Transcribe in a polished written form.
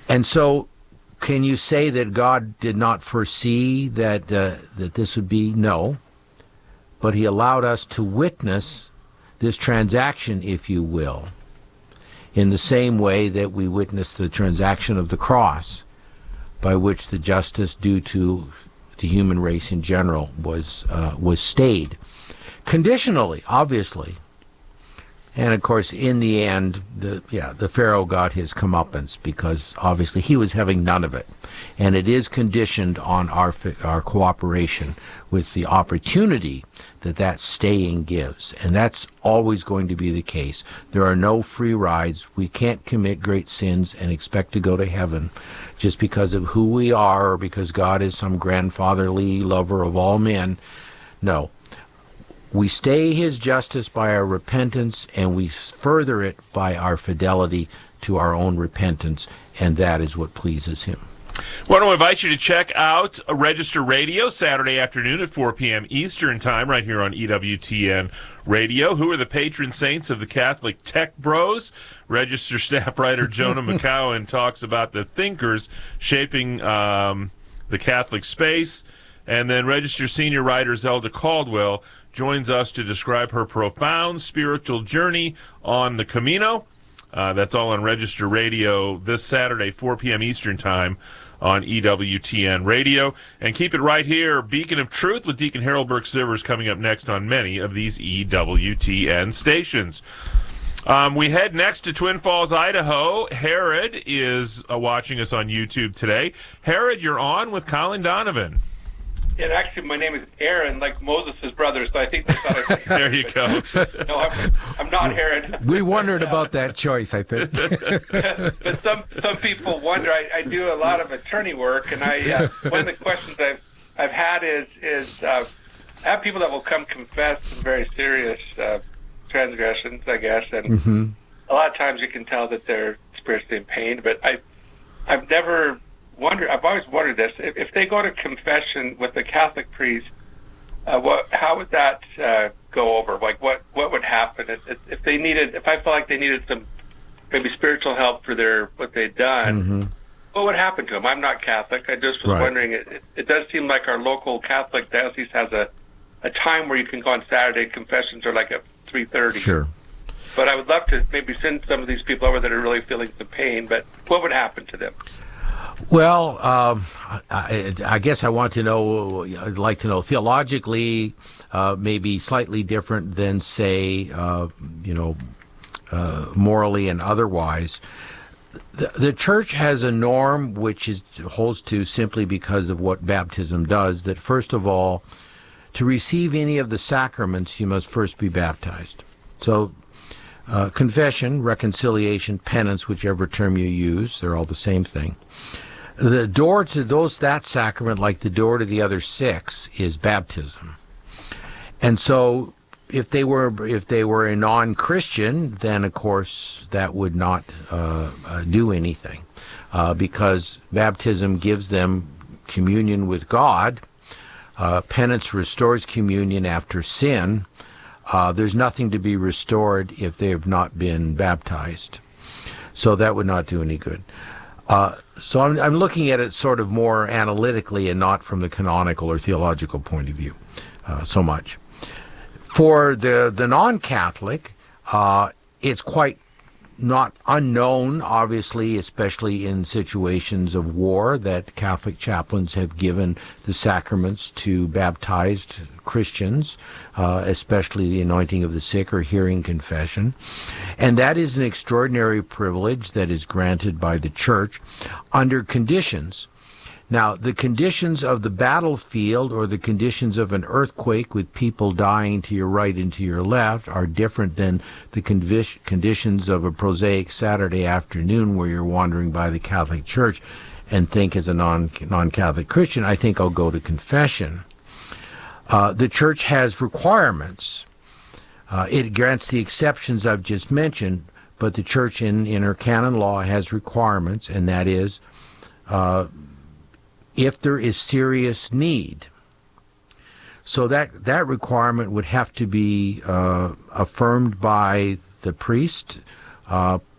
And so, can you say that God did not foresee that this would be? No. But he allowed us to witness this transaction, if you will, in the same way that we witnessed the transaction of the cross, by which the justice due to the human race in general was stayed. Conditionally, obviously. And of course, in the end, the Pharaoh got his comeuppance, because obviously he was having none of it. And it is conditioned on our cooperation with the opportunity that staying gives. And that's always going to be the case. There are no free rides. We can't commit great sins and expect to go to heaven just because of who we are, or because God is some grandfatherly lover of all men. No. We stay his justice by our repentance, and we further it by our fidelity to our own repentance, and that is what pleases him. I want to invite you to check out Register Radio Saturday afternoon at 4 p.m. Eastern Time right here on EWTN Radio. Who are the patron saints of the Catholic Tech Bros? Register staff writer Jonah McCowan talks about the thinkers shaping the Catholic space. And then Register senior writer Zelda Caldwell joins us to describe her profound spiritual journey on the Camino. That's all on Register Radio this Saturday, 4 p.m. Eastern Time on EWTN Radio. And keep it right here, Beacon of Truth with Deacon Harold Burke-Sivers coming up next on many of these EWTN stations. We head next to Twin Falls, Idaho. Herod is watching us on YouTube today. Herod, you're on with Colin Donovan. Yeah, actually, my name is Aaron, like Moses' brother, so I think they thought I was... There you go. No, I'm not Herod. We wondered about that choice, I think. But some people wonder. I do a lot of attorney work, and one of the questions I've had is I have people that will come confess some very serious transgressions, I guess, and a lot of times you can tell that they're spiritually in pain, but I've never... I've always wondered this: if they go to confession with a Catholic priest, how would that go over? Like, what would happen if they needed? If I felt like they needed some maybe spiritual help for what they'd done, what would happen to them? I'm not Catholic. I just was wondering. It does seem like our local Catholic diocese has a time where you can go on Saturday. Confessions are like at 3:30. Sure. But I would love to maybe send some of these people over that are really feeling some pain. But what would happen to them? Well, I guess I'd like to know theologically, maybe slightly different than, say, morally and otherwise. The Church has a norm which holds to simply because of what baptism does, that first of all, to receive any of the sacraments, you must first be baptized. So confession, reconciliation, penance, whichever term you use, they're all the same thing. The door to that sacrament, like the door to the other six, is baptism. And so if they were a non-Christian, then of course that would not do anything, because baptism gives them communion with God. Penance restores communion after sin. There's nothing to be restored if they have not been baptized. So that would not do any good. So I'm looking at it sort of more analytically and not from the canonical or theological point of view so much. For the non-Catholic, it's quite not unknown, obviously, especially in situations of war, that Catholic chaplains have given the sacraments to baptized Christians, especially the anointing of the sick or hearing confession. And that is an extraordinary privilege that is granted by the Church under conditions. Now, the conditions of the battlefield or the conditions of an earthquake with people dying to your right and to your left are different than the conditions of a prosaic Saturday afternoon where you're wandering by the Catholic Church and think, as a non-Catholic Christian, I think I'll go to confession. The Church has requirements. It grants the exceptions I've just mentioned, but the Church in her canon law has requirements, and that is if there is serious need. So that requirement would have to be affirmed by the priest,